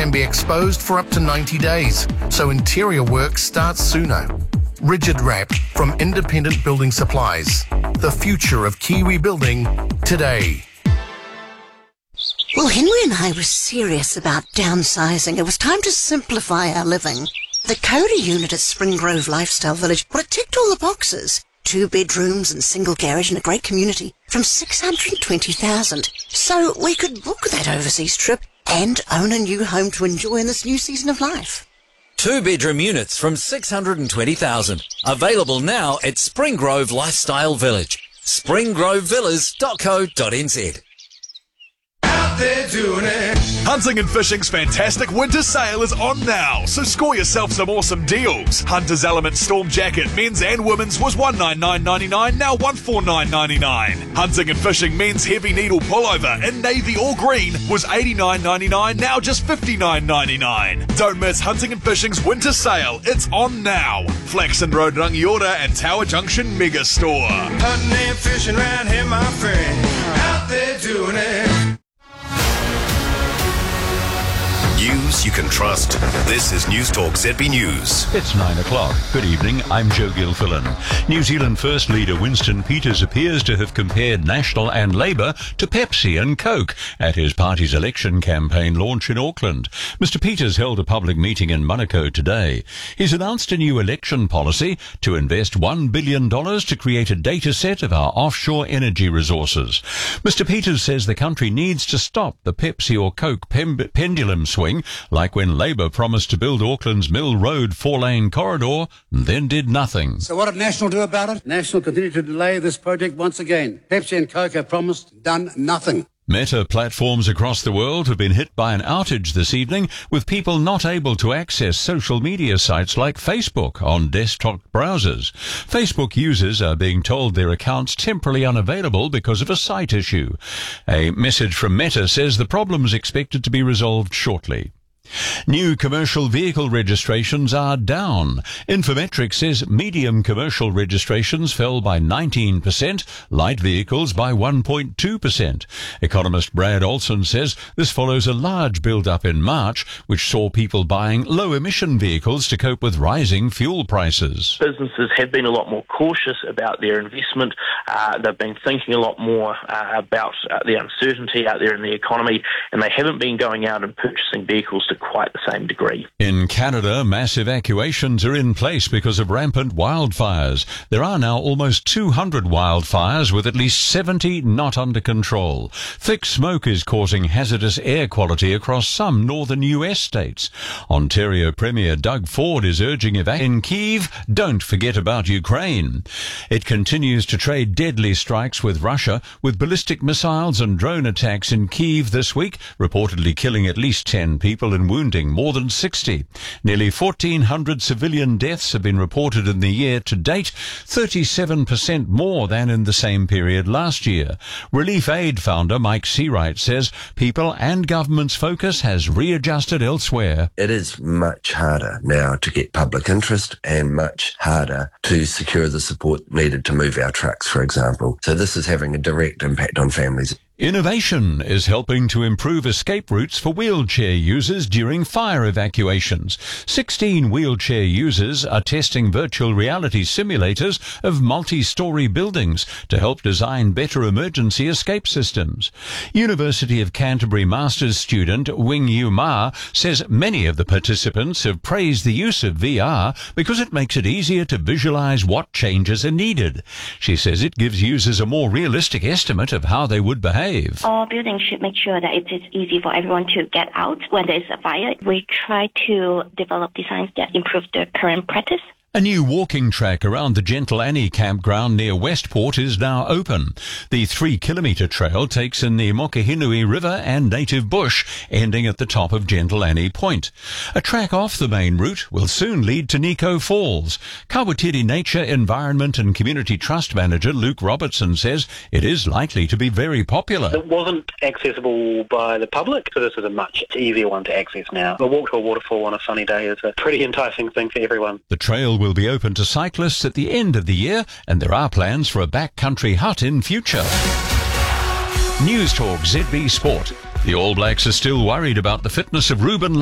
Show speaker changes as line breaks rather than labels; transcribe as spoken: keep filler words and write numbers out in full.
can be exposed for up to ninety days, so interior work starts sooner. Rigid Wrap from Independent Building Supplies. The future of Kiwi building today.
Well, Henry and I were serious about downsizing. It was time to simplify our living. The Coda unit at Spring Grove Lifestyle Village, well, it ticked all the boxes. Two bedrooms and single garage in a great community from six hundred twenty thousand dollars. So we could book that overseas trip and own a new home to enjoy in this new season of life.
Two-bedroom units from six hundred twenty thousand dollars. Available now at Spring Grove Lifestyle Village. spring grove villas dot co dot n z.
They're doing it. Hunting and Fishing's fantastic winter sale is on now, so score yourself some awesome deals. Hunter's Element Storm Jacket, men's and women's, was one hundred ninety-nine dollars ninety-nine, now one hundred forty-nine dollars ninety-nine. Hunting and Fishing men's heavy needle pullover in navy or green was eighty-nine dollars ninety-nine, now just fifty-nine dollars ninety-nine. Don't miss Hunting and Fishing's winter sale. It's on now. Flaxon Road, Rangiora and Tower Junction Mega Store.
Hunting and fishing round here, my friend. Out there doing it.
News you can trust. This is News Talk Z B News.
It's nine o'clock. Good evening, I'm Joe Gilfillan. New Zealand First Leader Winston Peters appears to have compared National and Labour to Pepsi and Coke at his party's election campaign launch in Auckland. Mister Peters held a public meeting in Manukau today. He's announced a new election policy to invest one billion dollars to create a data set of our offshore energy resources. Mister Peters says the country needs to stop the Pepsi or Coke pem- pendulum swing, like when Labour promised to build Auckland's Mill Road four-lane corridor and then did nothing.
So what did National do about it? National continued to delay this project once again. Pepsi and Coke have promised, done nothing.
Meta platforms across the world have been hit by an outage this evening, with people not able to access social media sites like Facebook on desktop browsers. Facebook users are being told their accounts temporarily unavailable because of a site issue. A message from Meta says the problem is expected to be resolved shortly. New commercial vehicle registrations are down. Infometrics says medium commercial registrations fell by nineteen percent, light vehicles by one point two percent. Economist Brad Olson says this follows a large build-up in March, which saw people buying low-emission vehicles to cope with rising fuel prices.
Businesses have been a lot more cautious about their investment. Uh, they've been thinking a lot more uh, about uh, the uncertainty out there in the economy, and they haven't been going out and purchasing vehicles to quite the same degree.
In Canada, mass evacuations are in place because of rampant wildfires. There are now almost two hundred wildfires, with at least seventy not under control. Thick smoke is causing hazardous air quality across some northern U S states. Ontario Premier Doug Ford is urging evacuation in Kyiv. Don't forget about Ukraine. It continues to trade deadly strikes with Russia, with ballistic missiles and drone attacks in Kyiv this week, reportedly killing at least ten people and wounding more than sixty. Nearly fourteen hundred civilian deaths have been reported in the year to date, thirty-seven percent more than in the same period last year. Relief Aid founder Mike Seawright says people and government's focus has readjusted elsewhere.
It is much harder now to get public interest and much harder to secure the support needed to move our trucks, for example. So this is having a direct impact on families.
Innovation is helping to improve escape routes for wheelchair users during fire evacuations. sixteen wheelchair users are testing virtual reality simulators of multi-story buildings to help design better emergency escape systems. University of Canterbury master's student Wing Yu Ma says many of the participants have praised the use of V R because it makes it easier to visualize what changes are needed. She says it gives users a more realistic estimate of how they would behave.
All buildings should make sure that it is easy for everyone to get out when there is a fire. We try to develop designs that improve the current practice.
A new walking track around the Gentle Annie campground near Westport is now open. The three-kilometre trail takes in the Mokehinui River and native bush, ending at the top of Gentle Annie Point. A track off the main route will soon lead to Nico Falls. Kawatiri Nature, Environment and Community Trust Manager Luke Robertson says it is likely to be very popular.
It wasn't accessible by the public, so this is a much easier one to access now. A walk to a waterfall on a sunny day is a pretty enticing thing for everyone.
The trail will be open to cyclists at the end of the year, and there are plans for a backcountry hut in future. News Talk Z B Sport. The All Blacks are still worried about the fitness of Ruben